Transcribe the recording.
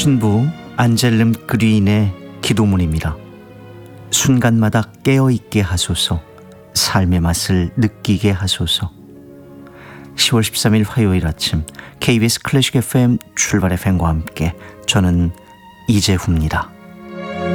신부 안젤름 그리인의 기도문입니다. 순간마다 깨어있게 하소서, 삶의 맛을 느끼게 하소서. 10월 13일 화요일 아침 KBS 클래식 FM 출발 FM과 함께 저는 이재후입니다.